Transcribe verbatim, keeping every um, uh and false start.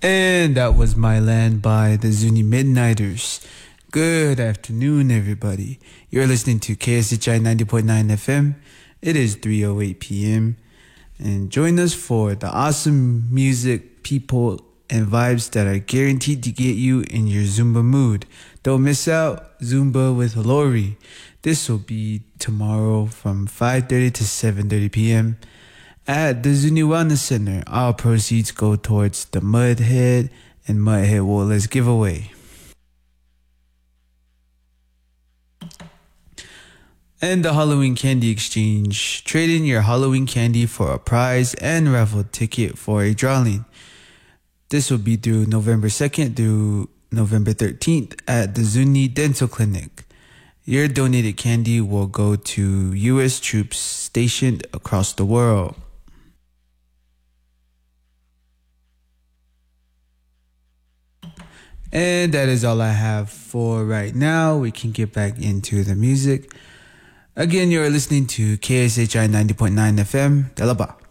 And that was My Land by the Zuni Midnighters. Good afternoon, everybody. You're listening to K S H I ninety point nine F M. It is three oh eight p.m. And join us for the awesome music, people, and vibes that are guaranteed to get you in your Zumba mood. Don't miss out, Zumba with Lori. This will be tomorrow from five thirty to seven thirty p.m. at the Zuni Wellness Center. All proceeds go towards the Mudhead and Mudhead Wallets giveaway. And the Halloween Candy Exchange. Trade in your Halloween candy for a prize and raffle ticket for a drawing. This will be through November second through November thirteenth at the Zuni Dental Clinic. Your donated candy will go to U S troops stationed across the world. And that is all I have for right now. We can get back into the music. Again, you're listening to K S H I ninety point nine F M, Dalaba.